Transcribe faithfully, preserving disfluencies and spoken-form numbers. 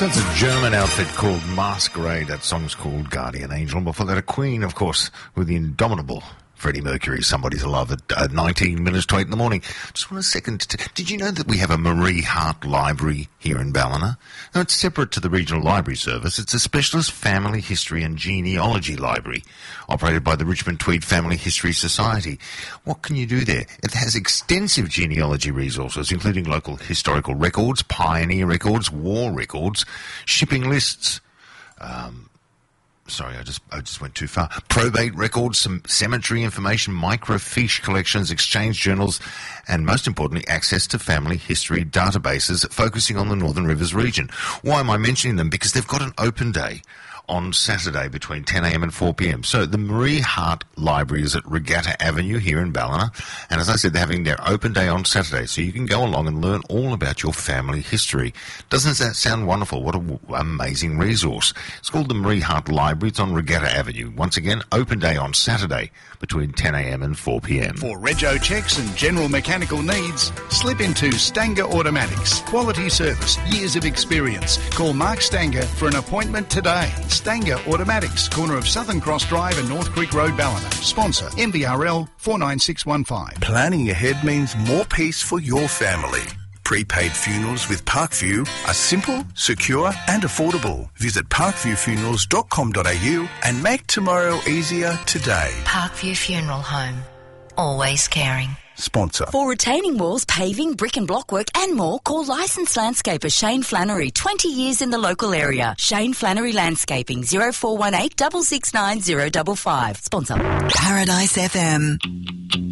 That's a German outfit called Masquerade. That song's called Guardian Angel. And before that, a Queen, of course, with the indomitable Freddie Mercury, Somebody to Love, at uh, nineteen minutes to eight in the morning. Just want a second. To t- Did you know that we have a Marie Hart Library here in Ballina? Now, it's separate to the Regional Library Service. It's a specialist family history and genealogy library operated by the Richmond Tweed Family History Society. What can you do there? It has extensive genealogy resources, including local historical records, pioneer records, war records, shipping lists, um, Sorry, I just I just went too far. Probate records, some cemetery information, microfiche collections, exchange journals, and most importantly, access to family history databases focusing on the Northern Rivers region. Why am I mentioning them? Because they've got an open day on Saturday between ten a.m. and four p.m. So the Marie Hart Library is at Regatta Avenue here in Ballina. And as I said, they're having their open day on Saturday. So you can go along and learn all about your family history. Doesn't that sound wonderful? What an w- amazing resource. It's called the Marie Hart Library. It's on Regatta Avenue. Once again, open day on Saturday between ten a.m. and four p.m. For rego checks and general mechanical needs, slip into Stanger Automatics. Quality service, years of experience. Call Mark Stanger for an appointment today. Stanger Automatics, corner of Southern Cross Drive and North Creek Road, Ballina. Sponsor M B R L four nine six one five. Planning ahead means more peace for your family. Prepaid funerals with Parkview are simple, secure and affordable. Visit parkview funerals dot com dot a u and make tomorrow easier today. Parkview Funeral Home. Always caring. Sponsor. For retaining walls, paving, brick and block work and more, call licensed landscaper Shane Flannery, twenty years in the local area. Shane Flannery Landscaping, zero four one eight, six six nine, zero five five. Sponsor. Paradise F M.